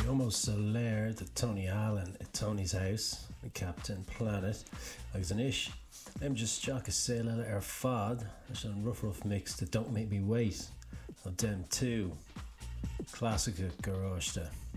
Almost Solaire de Tony Allen at Tony's House, the Captain Planet. Agus an ish, I'm just jock a sail fad, there's an rough mix that Don't Make Me Wait, of them too. Classic garage there.